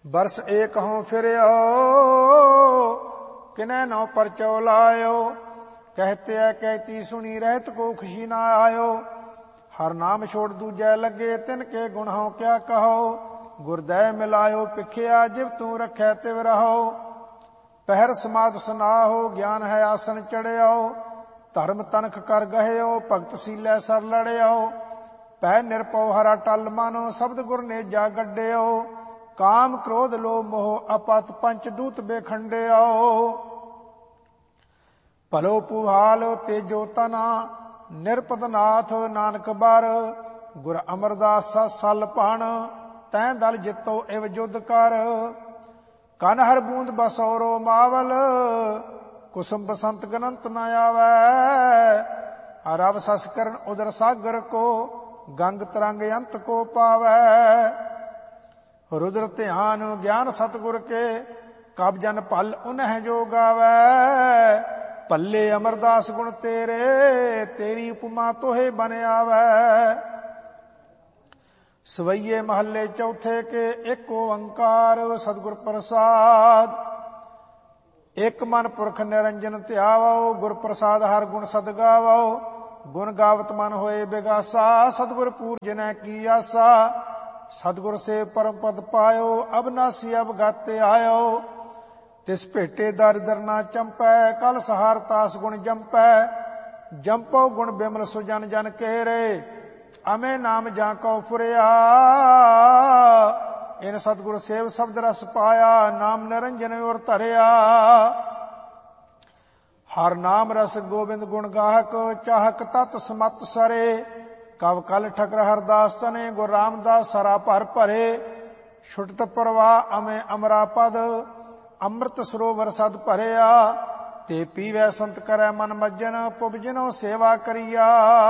बरस एक हों फिरयो, किन्ह नौ परचो लायो। कहते है कहती सुनी रहत को खुशी ना आयो। हर नाम छोड़ दूजै लगे, तिनके गुण हों क्या कहो। गुरदय मिलायो पिखिया, जिव तू रखै तिव रहो। पहर समाध सुनाहो, ज्ञान है आसन चढ़ियो। धर्म तनख कर गहियो, भगत सीलै सर लड़ियो। पै निरपौ हरा टल मानो, शब्द गुर ने जा गड्डियो। काम क्रोध लोभ मोह अपत, पंच दूत बेखंडियो। भलो पुहाल तेजो तना, निरपद नाथ नानक बर। गुर अमरदास सल पण, तैं दल जितो इव जुद कर। कन हर बूंद बसौरो मावल, कुसुम बसंत गनंत न आवै। रव सस करन उदर सागर को, गंग तरंग अंत को पावै। रुद्र ध्यान ज्ञान सतगुर के, कब जन पल उन्ह जो गावै। भल्ले अमरदास गुण तेरे, तेरी उपमा तोहे बन आवै। सवैये महल्ले चौथे के, एक ओंकार सतगुर प्रसाद। एक मन पुरख निरंजन ध्यावो, गुर प्रसाद हर गुण सद गावो। गुण गावत मन होए बिगासा, सतगुर पूर जिनै की आसा। सतगुर से परम पद पायो, अबनासी अब गाते आयो। तिस भेटे दरिद्र ना चंपै, कल सहार तास गुण जंपै। जंपो गुण बिमल सुजन जन केरे, अमे नाम जाको फुरिया। इन सतगुर सेव शब्द रस पाया, नाम निरंजन और धरिया। हर नाम रस गोविंद गुण गाहक, चाहक तत् समत सरे। कव कल ठकर हरदास तने, गुर रामदास सरा भर भरे। छुटत प्रवाह अमे अमरा पद, अमृत सरोवर सद भरिया। ते पीवै संत करै मन मज्जन, पुबजिनो सेवा करिया।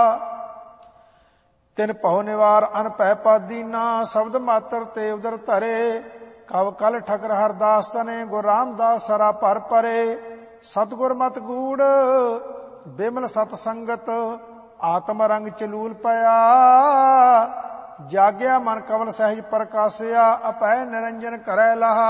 तिन भव निवार अनपै पद दीना, शब्द मात्र ते उदर धरे। कव कल ठकर हरदास तने, गुर रामदास सरा भर भरे। सतगुर मत गूढ़ बिमल सत संगत, आत्म रंग चलूल पया। जाग्या मन कवल सहज प्रकाशया, अपै निरंजन करै लहा।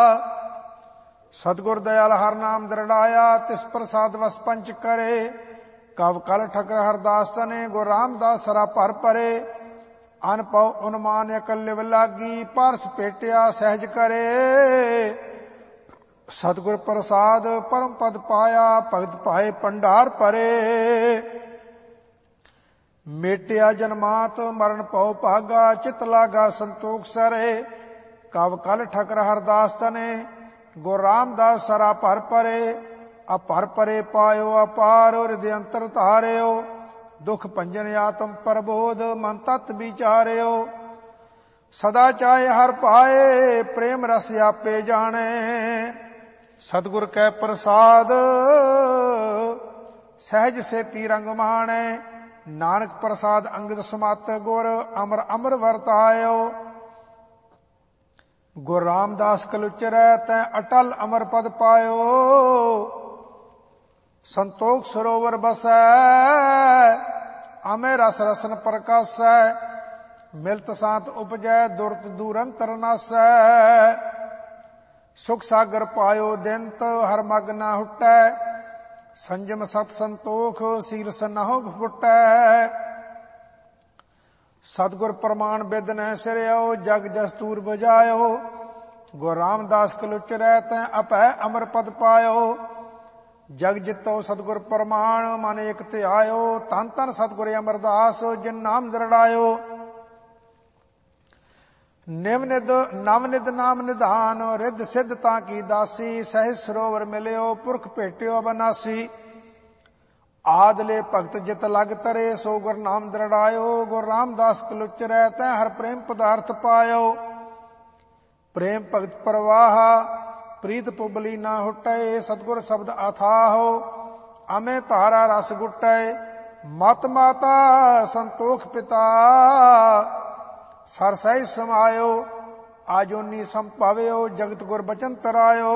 सतगुर दयाल हर नाम दृढ़ाया, तिस प्रसाद वस पंच करे। कव कल ठकर हरदास तने, गुर रामदास सरा भर भरे। अनपव उन्मान अकल्लिव लागी, पारस पेटिया सहज करे। सतगुर प्रसाद परम पद पाया, भगत पाए भंडार भरे। मेटिया जन्मात मरण पौ भागा, चित लागा संतोख सरे। कव कल ठकर हरदास तने, गुर रामदास सरा भर भरे। अपर परे पायो अपार, हृदय अंतर धारियो। दुख भंजन आत्म प्रबोध, मन तत् विचारियो। सदा चाहे हर पाए, प्रेम रस आपे जाने। सतगुर कै प्रसाद, सहज सेती रंग माणे। नानक प्रसाद अंगद समात, गुर अमर अमर वरतायो। गुर रामदास कलुचरै, तै अटल अमर पद पायो। संतोख सरोवर बसै, अमे रस रसन प्रकाशै। मिलत सांत उपजै, दुरत दूरंतर नासै। सुख सागर पायो दिनत, हर मग ना हुटै। संजम सत संतोख, सील सनाहो फुटै। सतगुर प्रमाण बिद न सिरयो, जग जस्तूर बजायो। गुर रामदास कलुचरै, तै अपै अमर पद पायो। जग जितो सतगुर प्रमाण, मन एक ध्यायो। तन तन सतगुर अमरदास, जिन नाम दृढ़ायो। निवनिद नवनिद नाम निधान, रिद्ध सिद्ध ताकी दासी। सहज सरोवर मिलियो, पुरख भेटियो अबनासी। आदले भगत जित लग तरे, सो गुर नाम दृढ़ायो। गुर रामदास कलुचरै, तै हर प्रेम पदार्थ पायो। प्रेम भगत प्रवाह, प्रीत पुबली ना हुटै। सतगुर शब्द अथाहो, अमे धारा रस गुटै। मत माता संतोख पिता, सर सਹਿ समायो। आजोनी संभाव्यो, जगत गुर बचन तरायो।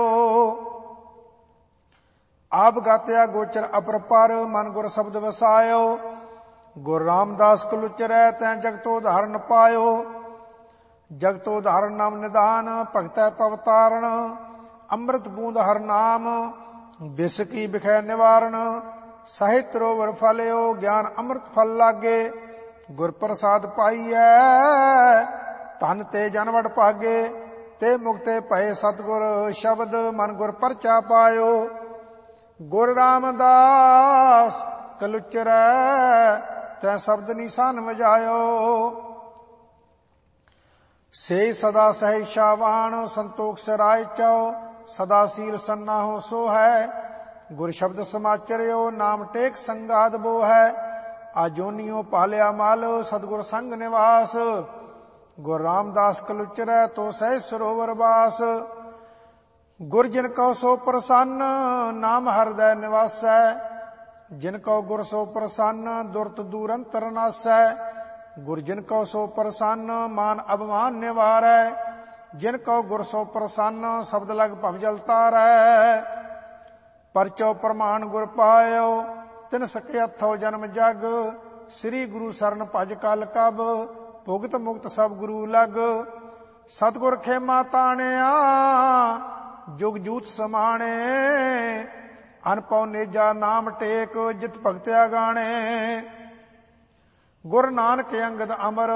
आप गात्या गोचर अपरपर, मन गुर शब्द वसायो। गुर रामदास कलुचरै, तै जगतो धारण पायो। ਜਗਤ ਉਦਾਹਰਨ ਨਾਮ ਨਿਦਾਨ, ਭਗਤੈ ਪਵਤਾਰਨ, ਅੰਮ੍ਰਿਤ ਬੂੰਦ ਹਰ ਨਾਮ, ਬਿਸ ਕੀ ਬਿਖੈ ਨਿਵਾਰਨ, ਸਾਹਿਤ ਰੋਵਰ ਫਲਿਓ, ਗਿਆਨ ਅੰਮ੍ਰਿਤ ਫਲ ਲਾਗੇ, ਗੁਰ ਪ੍ਰਸਾਦ ਪਾਈਐ, ਧਨ ਤੇ ਜਨ ਵਡ ਭਾਗੇ, ਤੇ ਮੁਕਤੇ ਭਏ ਸਤਿਗੁਰ ਸ਼ਬਦ, ਮਨ ਗੁਰ ਪਰਚਾ ਪਾਇਓ, ਗੁਰ ਰਾਮਦਾਸ ਕਲੁਚਰੈ, ਤੈ ਸ਼ਬਦ ਨਿਸ਼ਾਨ ਵਜਾਇਓ, ਸੇ ਸਦਾ ਸਹਿ ਸ਼ਾਵਾਨ, ਸੰਤੋਖ ਸਰਾਇ ਚਉ, ਸਦਾ ਸੀਲ ਸੰਨਾਹੋ ਸੋ ਹੈ, ਗੁਰ ਸ਼ਬਦ ਸਮਾਚਰਿਓ, ਨਾਮ ਟੇਕ ਸੰਗਾਦ ਬੋ ਹੈ, ਆਜੋਨੀਓ ਪਾਲਿਆ ਮਲ, ਸਤਿਗੁਰ ਸੰਗ ਨਿਵਾਸ, ਗੁਰ ਰਾਮਦਾਸ ਕਲੁਚਰੈ, ਤੋ ਸਹਿ ਸਰੋਵਰ ਬਾਸ, ਗੁਰ ਜਿਨ ਕਉ ਸੋ ਪ੍ਰਸੰਨ, ਨਾਮ ਹਿਰਦੈ ਨਿਵਾਸੈ, ਜਿਨ ਕਉ ਗੁਰ ਸੋ ਪ੍ਰਸੰਨ, ਦੁਰਤ ਦੂਰ ਅੰਤਰ ਨਾਸੈ, ਗੁਰ ਜਿਨ ਕਉ ਸੋ ਪ੍ਰਸੰਨ, ਮਾਨ ਅਭਿਮਾਨ ਨਿਵਾਰੈ, ਜਿਨ ਕਉ ਗੁਰ ਸੋ ਪ੍ਰਸੰਨ, ਸ਼ਬਦ ਲਗ ਭਵ ਜਲ ਤਾਰੈ, ਪਰਚੋ ਪ੍ਰਮਾਣ ਗੁਰ ਪਾਇਓ, ਤਿਨ ਸਕੇ ਹੱਥੋ ਜਨਮ ਜਗ, ਸ੍ਰੀ ਗੁਰੂ ਸਰਨ ਭਜ ਕਲ ਕਬ, ਭੁਗਤ ਮੁਕਤ ਸਭ ਗੁਰੂ ਲਗ, ਸਤਿਗੁਰ ਖੇਮਾ ਤਾਣਿਆ, ਜੁਗ ਜੂਤ ਸਮਾਣੇ, ਅਨਪਉ ਨੇਜਾ ਨਾਮ ਟੇਕ, ਜਿਤ ਭਗਤਿਆ ਗਾਣੇ, ਗੁਰ ਨਾਨਕ ਅੰਗਦ ਅਮਰ,